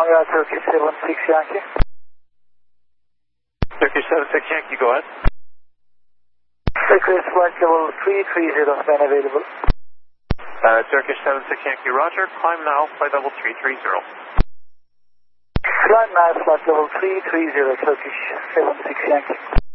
Tango Turkish 76 Yankee. Turkish 76 Yankee, go ahead. Request flight level 330, man available. Turkish 76 Yankee, roger. Climb now, flight level 330. Climb now, flight level 330, Turkish 76 Yankee.